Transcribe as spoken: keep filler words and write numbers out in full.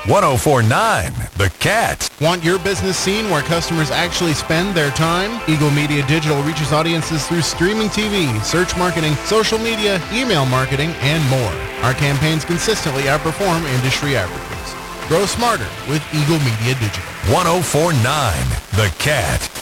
ten forty-nine The Cat. Want your business seen where customers actually spend their time? Eagle Media Digital reaches audiences through streaming T V, search marketing, social media, email marketing, and more. Our campaigns consistently outperform industry averages. Grow smarter with Eagle Media Digital. ten forty-nine The Cat.